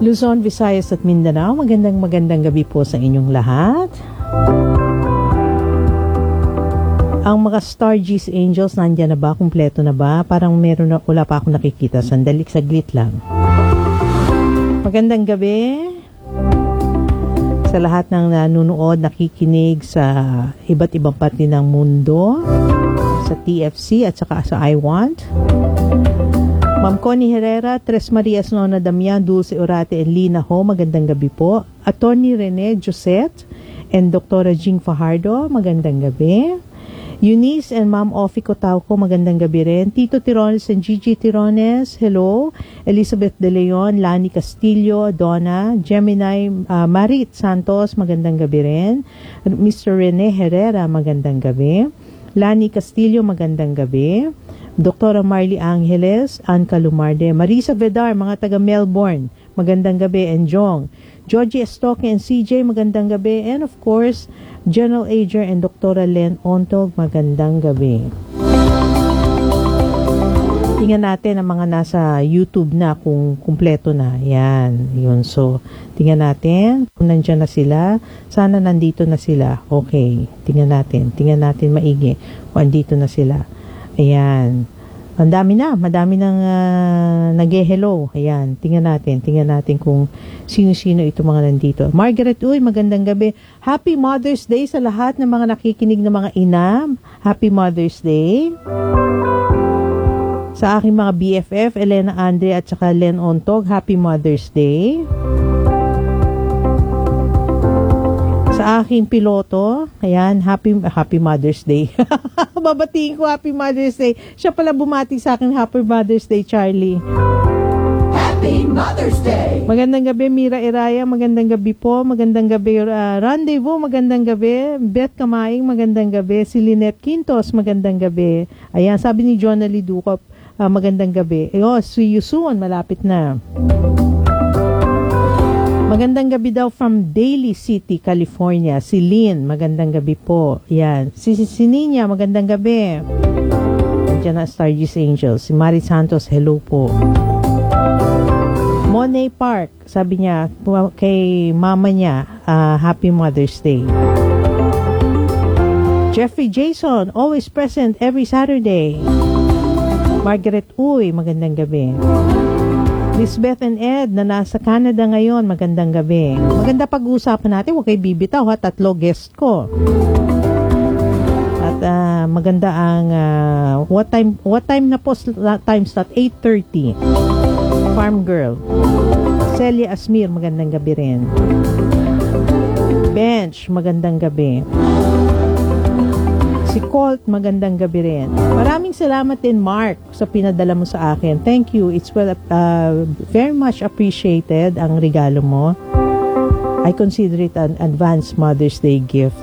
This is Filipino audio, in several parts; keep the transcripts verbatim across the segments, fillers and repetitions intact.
Luzon, Visayas at Mindanao, magandang magandang gabi po sa inyong lahat. Ang mga Star G's Angels, nandyan na ba? Kumpleto na ba? Parang meron na, wala pa akong nakikita. Sandali, saglit lang. Magandang gabi sa lahat ng nanonood, nakikinig sa iba't ibang parte ng mundo, sa T F C at saka sa I Want. Ma'am Connie Herrera, Tres Marias Nona Damian, Dulce Orate, and Lina Ho, magandang gabi po. Attorney Rene Josette and Doctora Jing Fajardo, magandang gabi. Eunice and Ma'am Ofi Cotauco, magandang gabi rin. Tito Tirones and Gigi Tirones, hello. Elizabeth De Leon, Lani Castillo, Donna, Gemini, uh, Marit Santos, magandang gabi rin. Mister Rene Herrera, magandang gabi. Lani Castillo, magandang gabi. Doktora Marley Angeles, Ann Calumarde, Marisa Vedar, mga taga Melbourne, magandang gabi, and Jong. Georgie Estoque and C J, magandang gabi. And of course, General Ager and Doktora Len Ontog, magandang gabi. Tingnan natin ang mga nasa YouTube na kung kumpleto na. Yan, yun. So, tingnan natin kung nandyan na sila. Sana nandito na sila. Okay, tingnan natin. Tingnan natin maigi kung andito na sila. Ayan. Ang dami na. Madami nang uh, nag-hello. Ayan. Tingnan natin. Tingnan natin kung sino-sino ito mga nandito. Margaret, uy, magandang gabi. Happy Mother's Day sa lahat ng mga nakikinig na mga ina. Happy Mother's Day. Sa aking mga B F F, Elena Andre at saka Len Ontog, Happy Mother's Day. Sa aking piloto, ayan, Happy Happy Mother's Day. Babatiin ko Happy Mother's Day. Siya pala bumati sa akin, Happy Mother's Day, Charlie. Happy Mother's Day! Magandang gabi, Mira Iraya. Magandang gabi po. Magandang gabi, uh, Rendezvous. Magandang gabi. Beth Kamaing, magandang gabi. Si Lynette Quintos, magandang gabi. Ayan, sabi ni Jonah Lidukop, uh, magandang gabi. Eh, oh, see you soon. Malapit na. Magandang gabi daw from Daly City, California. Si Lynn, magandang gabi po. Yan. Si, si, si Nina, magandang gabi. Nandiyan na Star G's Angels. Si Marie Santos, hello po. Monet Park, sabi niya kay mama niya, uh, Happy Mother's Day. Jeffrey Jason, always present every Saturday. Margaret Uy, magandang gabi. Lisbeth and Ed na nasa Canada ngayon, magandang gabi. Maganda pag-uusapan natin, huwag kayo bibitaw ha, tatlo guest ko. At uh, maganda ang uh, what time what time na po time start? eight thirty. Farm Girl. Celia Asmir, magandang gabi rin. Bench, magandang gabi. Si Colt, magandang gabi rin. Maraming salamat din, Mark, sa pinadala mo sa akin. Thank you. It's well, uh, very much appreciated ang regalo mo. I consider it an advanced Mother's Day gift.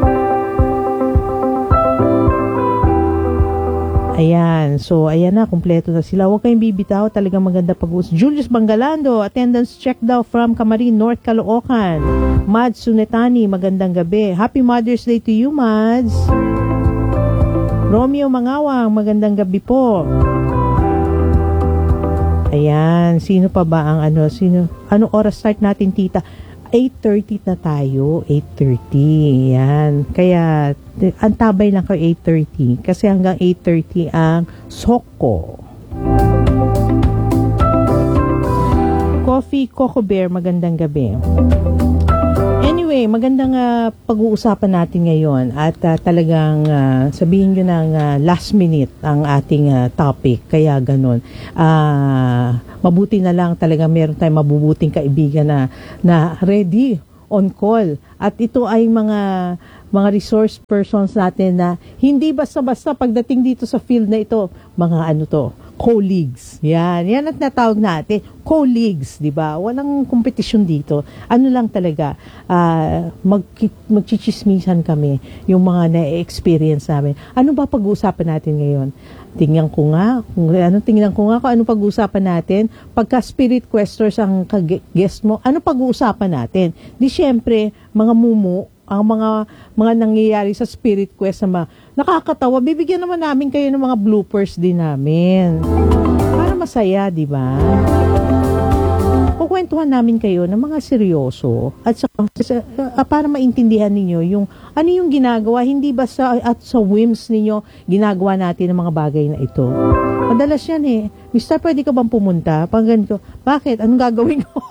Ayan. So, ayan na. Kumpleto na sila. Huwag kayong bibitaw. Talagang maganda pag-uus. Julius Bangalando, attendance check daw from Camarin, North Caloocan. Mads Sunetani, magandang gabi. Happy Mother's Day to you, Mads. Romeo Mangawang, magandang gabi po. Ayan, sino pa ba ang ano, sino, ano oras start natin, tita? eight thirty na tayo, eight thirty, yan. Kaya, antabay lang kayo eight thirty, kasi hanggang eight thirty ang Soko. Coffee Coco Bear, magandang gabi. Anyway, magandang uh, pag-uusapan natin ngayon at uh, talagang uh, sabihin nyo ng uh, last minute ang ating uh, topic, kaya ganun. Uh, mabuti na lang talaga meron tayong mabubuting kaibigan na, na ready on call. At ito ay mga mga resource persons natin na hindi basta-basta pagdating dito sa field na ito, mga ano to, colleagues. Yan, yan at natawag natin, colleagues, di ba? Walang kompetisyon dito. Ano lang talaga, uh, mag, magchichismisan kami yung mga na-experience namin. Ano ba pag-uusapan natin ngayon? Tingnan ko nga, kung, ano, tingnan ko nga kung ano pag-uusapan natin. Pagka spirit questors ang guest mo, ano pag-uusapan natin? Di syempre, mga mumu, ang mga mga nangyayari sa Spirit Quest na nakakatawa, bibigyan naman namin kayo ng mga bloopers din namin. Para masaya, di ba? kukwentuhan namin kayo ng mga seryoso at sa, sa- ah, para maintindihan ninyo yung ano yung ginagawa, hindi ba sa, at sa whims ninyo ginagawa natin ang mga bagay na ito. Madalas yan eh, Mister, pwede ka bang pumunta? Pag ganito, bakit? Anong gagawin ko?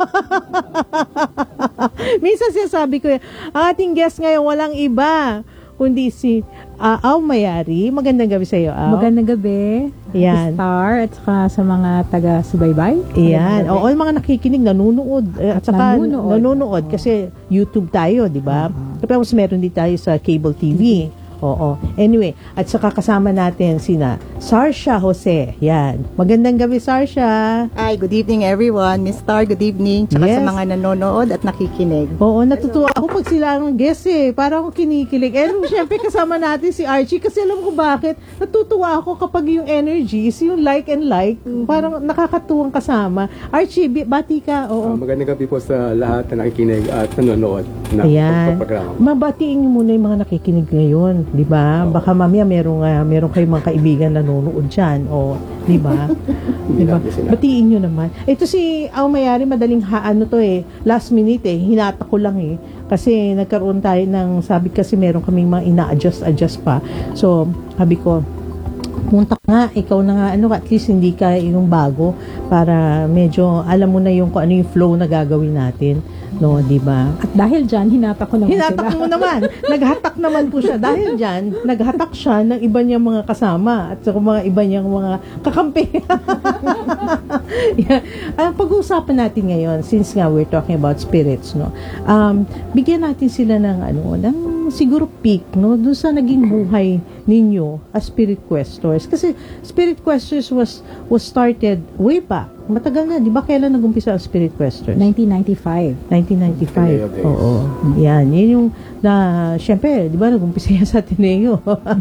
Minsan sinasabi ko, ang ating guest ngayon walang iba, kundi si uh, Au Mayari. Magandang gabi sa iyo, Au. Magandang gabi. Yan. Star at saka sa mga taga-subaybay. Yan. Magandang gabi. Oo, yung mga nakikinig, nanonood. Eh, At saka Nanonood. nanonood. Kasi YouTube tayo, di ba? Tapos meron din tayo sa cable T V. Oo. Anyway, at saka kasama natin sina Sarsha Jose. Yan. Magandang gabi, Sarsha. Hi, good evening everyone. Miss Star, good evening. Tsaka Yes. sa mga nanonood at nakikinig. Oo, natutuwa ako pag sila ang guest eh. Parang ako kinikilig. Eh, syempre kasama natin si Archie kasi alam ko bakit. Natutuwa ako kapag yung energies, yung like and like, parang nakakatuwang kasama. Archie, bi- bati ka. Uh, Oo. magandang gabi po sa lahat na nakikinig at nanonood ng Ayan. programa. Mabatiin niyo muna yung mga nakikinig ngayon, di ba? Baka mamaya merong, uh, merong kayong mga kaibigan na nanonood dyan. O, di ba? Hindi di ba? natin sila. Batiin niyo naman. Ito si Au Mayari, madaling ha, ano to eh, last minute eh, hinata ko lang eh. Kasi nagkaroon tayo ng, sabi kasi meron kaming mga ina-adjust-adjust pa. So, sabi ko, punta ka nga, ikaw na nga, ano, at least hindi ka yung bago para medyo alam mo na yung kung ano yung flow na gagawin natin. No, di ba? At dahil dyan, hinata ko naman Hinatak sila. mo naman. Naghatak naman po siya. Dahil dyan, naghatak siya ng iba niyang mga kasama at sa mga iba niyang mga kakampi. Yeah. Ang pag-uusapan natin ngayon, since nga we're talking about spirits, no, um, bigyan natin sila ng, ano, ng siguro peak, no, dun sa naging buhay ninyo as spirit questors. Kasi spirit questors was was started way back. Matagal na, di ba? Kailan nag-umpisa ang spirit questors? nineteen ninety-five. nineteen ninety-five. Ateneo days. Oo. Yan. Yun yung, na, syempre, di ba, nag-umpisa yan sa Ateneo.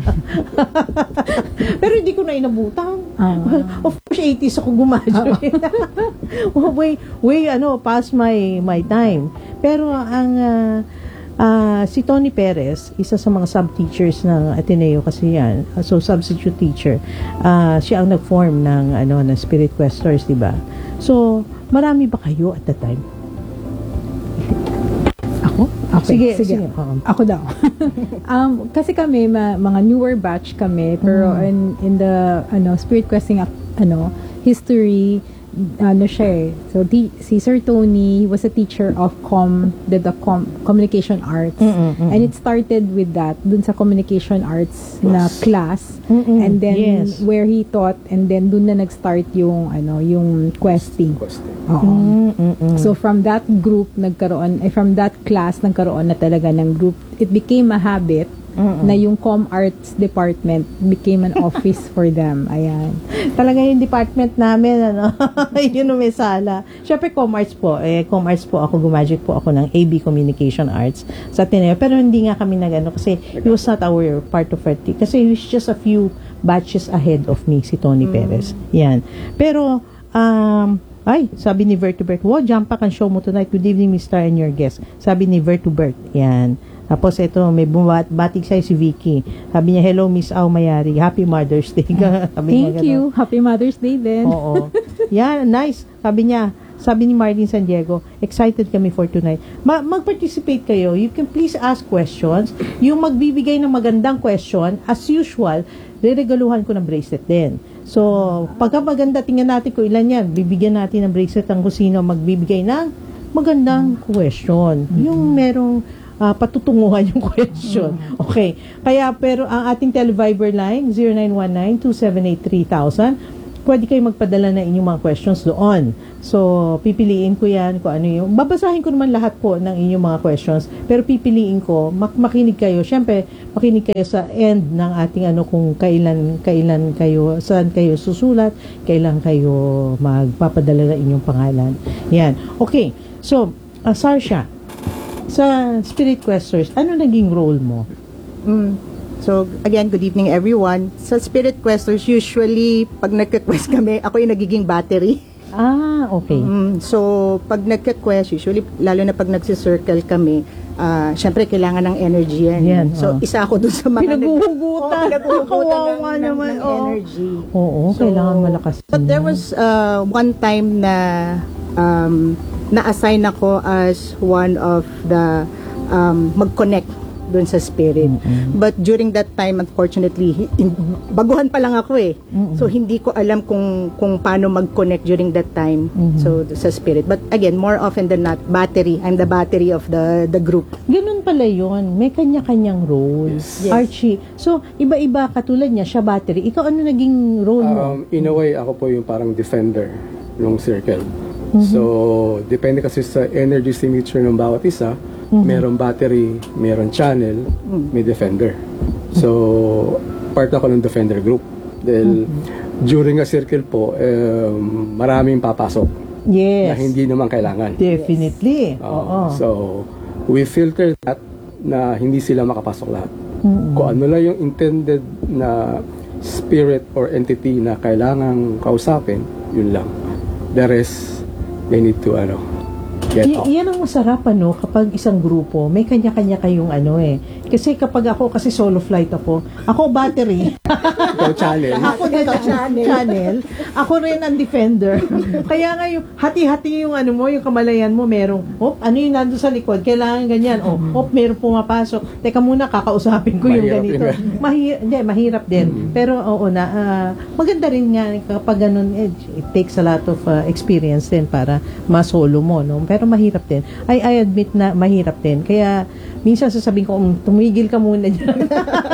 Pero hindi ko na inabutan. Ah. Of course, eighties ako gumaduate. way, way, ano, past my, my time. Pero, ang, ah, ah, si Tony Perez, isa sa mga sub-teachers ng Ateneo kasi yan, so substitute teacher, ah, siya ang nag-form ng, ano, ng Spirit Questors, di ba? So, marami ba kayo at the time? Ako? Okay, Sige, sige. Oo. Ako daw. um, kasi kami, ma- mga newer batch kami, pero Mm. in, in the ano spirit questing ac- ano, history, ano siya eh. So, ti- si Sir Tony, he was a teacher of com, did the com, communication arts. Mm-mm, mm-mm. And it started with that, dun sa communication arts na class. Mm-mm, And then, yes. where he taught, and then dun na nag-start yung, ano, yung questing. Question. Oo. Mm-mm. So from that group nagkaroon eh, from that class nagkaroon na talaga ng group. It became a habit Mm-mm. na yung Com Arts department became an office for them. Ayan. Talaga yung department namin, ano, yun yung may sala. Siyempre, Com-Arts po. Eh, Com-Arts po ako, gumaduate po ako ng A B Communication Arts sa Ateneo. Pero hindi nga kami nag, ano, kasi he was not our part of our team. Kasi he was just a few batches ahead of me, si Tony Perez. Yan. Pero, um, ay, sabi ni Vertubert, wow, jump pack ang show mo tonight. Good evening, Mister and your guest. Sabi ni Vertubert, yan. Tapos ito, may bumat, batik sa'yo si Vicky. Sabi niya, hello, Miss Au Mayari. Happy Mother's Day. Sabi niya Thank ganun. you. Happy Mother's Day then. Oo. Yan, nice. Sabi niya, sabi ni Marlene San Diego, excited kami for tonight. Ma- mag-participate kayo. You can please ask questions. Yung magbibigay ng magandang question, as usual, reregaluhan ko ng bracelet din. So, pagka maganda, tingnan natin kung ilan yan. Bibigyan natin ng bracelet ang kusino magbibigay ng magandang question. Yung merong ah, patutunguhan yung question. Okay. Kaya, pero ang ating televiber line, zero nine one nine, two seven eight, three thousand, pwede kayo magpadala na inyong mga questions doon. So, pipiliin ko yan kung ano yung, babasahin ko naman lahat po ng inyong mga questions, pero pipiliin ko, mak- makinig kayo. Siyempre, makinig kayo sa end ng ating ano, kung kailan, kailan kayo, saan kayo susulat, kailan kayo magpapadala ng inyong pangalan. Yan. Okay. So, uh, Sarsha, sa Spirit Questors, ano naging role mo? Mm. So, again, good evening everyone. Sa Spirit Questors, usually, pag nagka-quest kami, ako yung nagiging battery. Ah, okay. Mm. So, pag nagka-quest, usually, lalo na pag nagsisircle kami, ah, syempre, kailangan ng energy yan. Yan, So, oh. isa ako dun sa mga... Pinaguhugutan. Oo, pinaguhugutan ng, Kawawa ng, naman, ng oo. energy. Oo, So, kailangan malakas. But there was uh, one time na um, na-assign ako as one of the um, mag-connect dun sa spirit. Mm-mm. But during that time, unfortunately, hi- in- baguhan pa lang ako eh. Mm-mm. So, hindi ko alam kung kung paano mag-connect during that time Mhm. so sa spirit. But again, more often than not, battery. I'm the battery of the the group. Ganun pala yun. May kanya-kanyang role. Yes. Yes. Archie, so iba-iba katulad niya, siya battery. Ikaw ano naging role mo? Um, in a way, ako po yung parang defender ng circle. So, depende kasi sa energy signature ng bawat isa. Merong battery, merong channel, may defender. So, part ako ng defender group. Dahil during a circle po, um, maraming papasok na Yes. hindi naman kailangan. Definitely. Oo. Oo. So, we filter that na hindi sila makapasok lahat. Mm-mm. Kung ano lang yung intended na spirit or entity na kailangang kausapin, yun lang. The rest, they need to ano, get Y- off. yan ang masarap ano kapag isang grupo may kanya-kanya kayong ano eh kasi kapag ako kasi solo flight ako ako battery Ikaw challenge. ako din ang channel. channel ako rin ang defender kaya nga yung hati-hati yung ano mo yung kamalayan mo merong op ano yung nando sa likod kailangan ganyan oh op meron pumapasok teka muna kakausapin ko yung Mahirap ganito yun. mahirap hindi mahirap din pero oo na ah, maganda rin nga kapag ganun eh, it takes a lot of ah, experience din para masolo mo no pero mahirap din. I, I admit na mahirap din. Kaya, minsan sasabihin ko, um, tumigil ka muna dyan.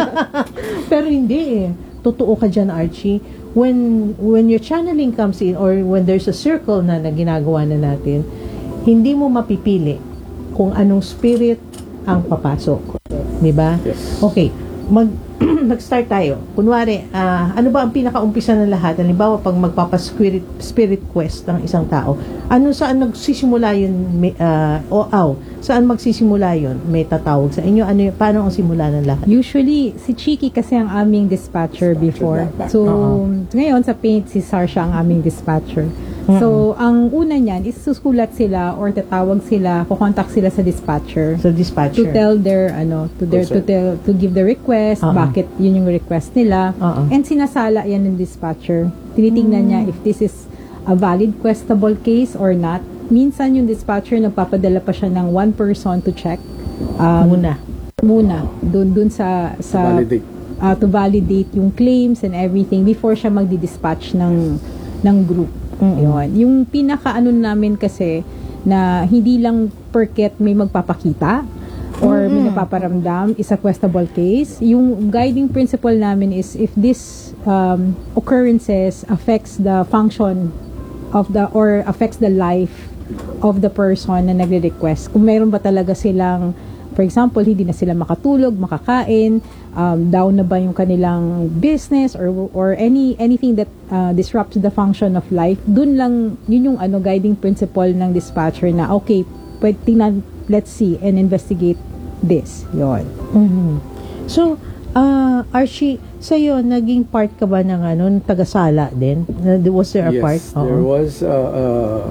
Pero hindi eh. Totoo ka dyan, Archie. When, when your channeling comes in or when there's a circle na, na ginagawa na natin, hindi mo mapipili kung anong spirit ang papasok. Di ba? Yes. Okay. Mag, mag-start tayo. Kunwari, ah, ano ba ang pinakaumpisa ng lahat? Halimbawa, pag magpapa-spirit spirit quest ng isang tao, ano saan nagsisimula yun? May, ah, o aw, saan magsisimula yun? May tatawag sa inyo? Ano, yun? Paano ang simula ng lahat? Usually, si Chiki kasi ang aming dispatcher before. back- back. So, Oo. ngayon sa paint, si Sarsha ang aming dispatcher. So, ang una niyan is susulat sila or tatawag sila, kukontak sila sa dispatcher Sa to dispatcher? tell their ano to their to Concern. tell to give the request, Oo. bakit yun yung request nila, Oo. and sinasala yan ng dispatcher. Tinitingnan niya if this is a valid questable case or not. Minsan yung dispatcher nagpapadala pa siya ng one person to check um, Muna. muna dun dun sa sa Validate. uh, to validate yung claims and everything before siya magdi-dispatch ng ng group. Yun. Yung pinaka ano namin kasi na hindi lang perket may magpapakita or may napaparamdam is a questable case. Yung guiding principle namin is if this um, occurrences affects the function of the or affects the life of the person na nagre-request. Kung meron ba talaga silang, for example, hindi na sila makatulog, makakain, um, down na ba yung kanilang business or or any anything that uh, disrupts the function of life, dun lang, yun yung ano, guiding principle ng dispatcher na, okay, pwede, tingnan, let's see and investigate this. Yun. Mhm. So, ah Archie, sa'yo, naging part ka ba ng ano, ng tagasala din? Na- Was there a Yes, part? there Oo. was a, a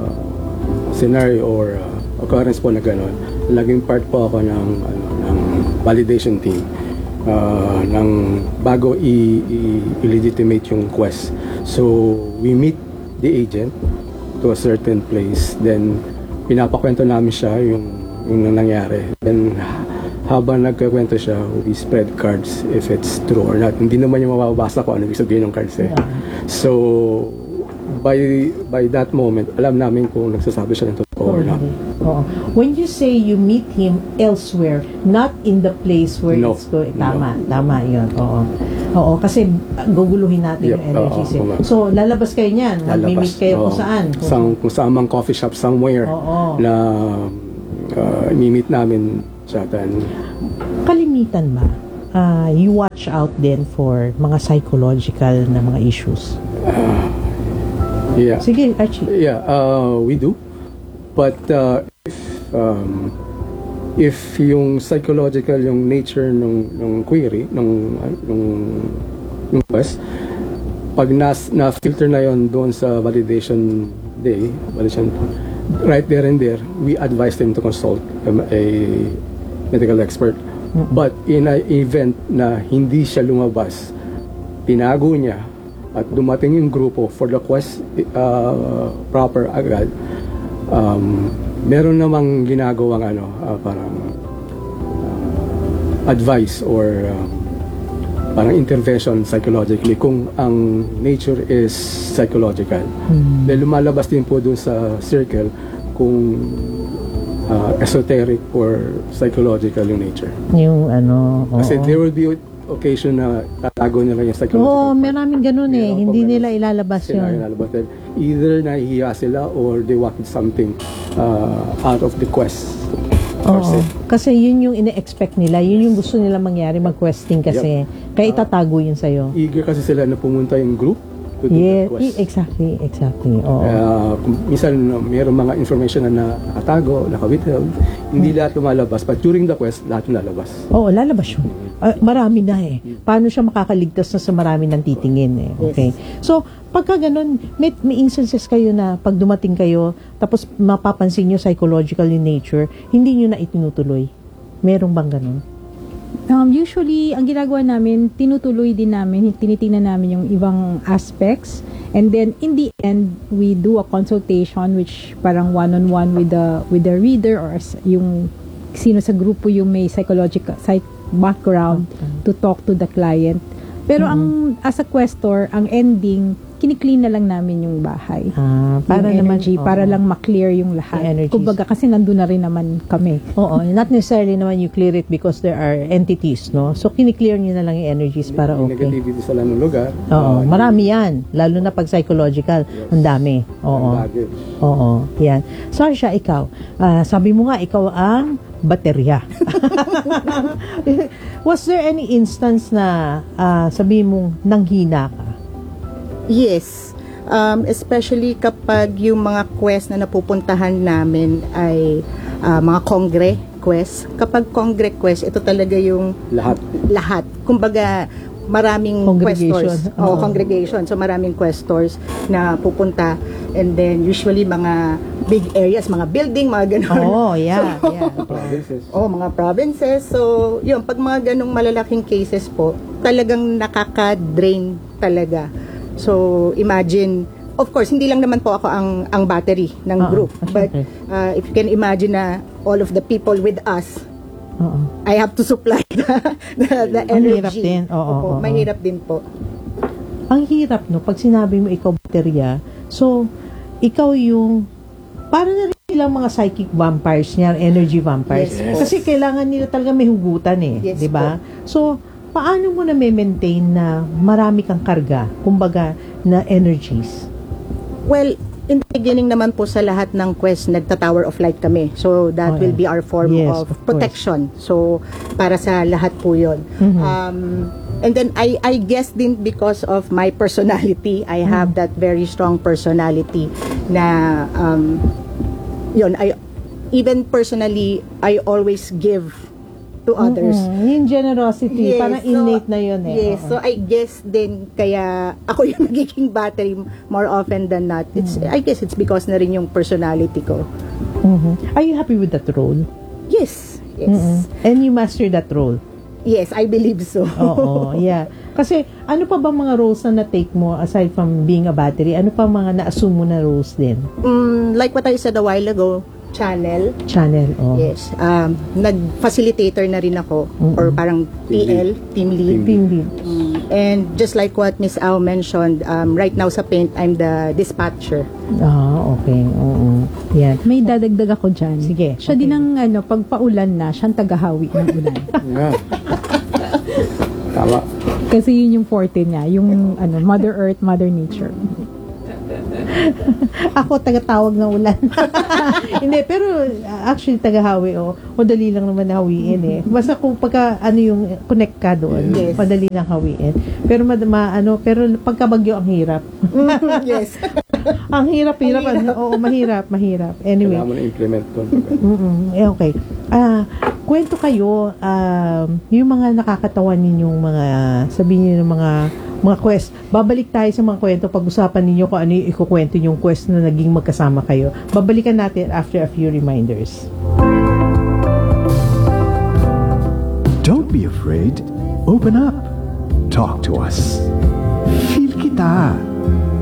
scenario or uh, occurrence po na gano'n. Laging part po ako ng, ano, ng validation team uh, ng bago i- i- i-legitimate yung quest. So, we meet the agent to a certain place, then pinapakwento namin siya yung, yung nangyari. Then, habang nagkakwento siya, we spread cards if it's true or not. Hindi naman yung mababasa ko ano ibig sabihin ng cards eh. So, by by that moment, alam namin kung nagsasabi siya ng totoo or not. Oo. When you say you meet him elsewhere, not in the place where No. it's going, tama, tama yun. Oo. Oo, kasi uh, guguluhin natin Yep, yung energies. oo, eh. oo. So, lalabas kayo niyan. Mag-meet kayo Oo. kung saan. Kung, Sang, kung saan mang coffee shop somewhere Oo. na uh, meet namin siya. Then, kalimitan ba, uh, you watch out din for mga psychological na mga issues? yeah. Sige, Archie. Yeah, uh, we do. But uh, if um, if yung psychological yung nature ng ng query ng ng ng quest, pag nas na filter na yon doon sa validation day, validation right there and there, we advise them to consult um, a medical expert. But in an event na hindi siya lumabas, tinago niya at dumating yung grupo for the quest uh, proper agad, um, meron namang ginagawang ano, ah, parang ah, advice or um, parang intervention psychologically kung ang nature is psychological. Hmm. Dahil lumalabas din po dun sa circle kung ah, esoteric or psychological yung nature. Yung ano, oo. Kasi there will be occasion na tatago nila yung psychological Oo, part. maraming ganun eh. Meron Hindi po nila ganun. ilalabas Sila yun. ilalabas. Dahil either nahihiya sila or they wanted something uh, out of the quest. per se. Oo. Kasi yun yung ine-expect nila. Yun yung gusto nila mangyari, mag-questing kasi. Kaya itatago yun sa'yo. Eager kasi sila na pumunta yung group to do Yeah, the quest. exactly, exactly. Oo. Uh, kung minsan uh, mayroong mga information na nakatago, nakawithheld, hindi Hmm. lahat lumalabas. But during the quest, lahat lalabas. Oo, lalabas yun. Ah, marami na eh. Paano siya makakaligtas na sa marami ng titingin eh. Okay. So, pagka ganun, may, may instances kayo na pag dumating kayo, tapos mapapansin nyo psychological in nature, hindi nyo na itinutuloy. Merong bang ganun? Um, usually, ang ginagawa namin, tinutuloy din namin, tinitingnan namin yung ibang aspects. And then, in the end, we do a consultation which parang one-on-one with the with the reader or s- yung sino sa grupo yung may psychological psych background to talk to the client. Pero ang as a questor, ang ending, kini-clean na lang namin yung bahay. Ah, para Yung naman, energy, oo. para lang ma-clear yung lahat. Yung energies. Kumbaga, kasi nandun na rin naman kami. Oo, not necessarily naman you clear it because there are entities, no? So, kiniklear nyo na lang yung energies para Yung okay. negativity sa ng lugar. Oo, uh, marami yan. Lalo na pag psychological. Ang dami. Oo. yung baggage. Oo, yan. Sarsha, ikaw, ah, sabi mo nga, ikaw ang baterya. Was there any instance na ah, sabi mong nanghina ka? Yes. Um, especially kapag yung mga quest na napupuntahan namin ay ah, mga congre quest. Kapag congre quest, ito talaga yung Lahat. lahat. Kumbaga, maraming Congregation. questors. Oo. Oh, congregation. So, maraming questors na pupunta. And then, usually, mga big areas, mga building, mga ganun. Oo, yeah, So, yeah. Provinces. Oh, mga provinces. So, yun, pag mga ganong malalaking cases po, talagang nakaka-drain talaga. So, imagine, of course, hindi lang naman po ako ang ang battery ng Oo, group. But syempre. uh, if you can imagine na all of the people with us, Oo. I have to supply the, the, the Ang energy. hirap din. Oo, Opo, oo, oo. mahirap din po. Ang hirap, no? Pag sinabi mo ikaw baterya, so, ikaw yung, para na rin silang mga psychic vampires niya, energy vampires. Yes, po. Kasi kailangan nila talaga may hugutan eh. Yes, di ba? So, paano mo na maintain na marami kang karga, kumbaga, na energies? Well, in the beginning naman po sa lahat ng quest, nagta-tower of light kami. So, that Oh, will yeah. be our form Yes, of, of course. protection. So, para sa lahat po yun. Mhm. Um, and then, I, I guess din because of my personality, I have Mm. that very strong personality na, um, yun, I, even personally, I always give to others. Mm-mm. Yung generosity, Yes, parang so- innate na yun eh. Yes, Oo. so I guess din kaya ako yung nagiging battery more often than not. It's Mm. I guess it's because na rin yung personality ko. Mhm. Are you happy with that role? Yes. Yes. Mm-mm. And you master that role? Yes, I believe so. Oo, yeah. Kasi ano pa ba mga roles na na-take mo aside from being a battery? Ano pa mga na-assume mo na roles din? Mm, like what I said a while ago, channel. Channel, oh. Yes. Um, nag-facilitator na rin ako Mm-mm. or parang T L, team lead. Team lead. Mm, and just like what Miss Au mentioned, um, right now sa Paint, I'm the dispatcher. Ah, okay. Oo. Yan. May dadagdag ako dyan. Sige, Siya okay. din ang, ano, pag paulan na, siyang tagahawi ng ulan. Yeah. Tama. Kasi yun yung forte niya, yung ano, Mother Earth, Mother Nature. Ako, tagatawag ng ulan. Hindi, pero uh, actually, tagahawi, oh. Madali lang naman hawiin eh. Basta kung pagka, ano yung connect ka doon, Yes. madali lang hawiin. Pero, mad, ma, ano, pero pagkabagyo, ang hirap. Yes. ang hirap, hirap. Ano, oo, mahirap, mahirap. Anyway. Kailangan mo na implement doon. Mm-mm. Eh, okay. Ah, kwento kayo, um, yung mga nakakatawan ninyong mga, sabihin niyo ng mga, mga quest. Babalik tayo sa mga kwento, pag-usapan ninyo kung ano yung ikukwento yung quest na naging magkasama kayo. Babalikan natin after a few reminders. Don't be afraid. Open up. Talk to us. Feel kita.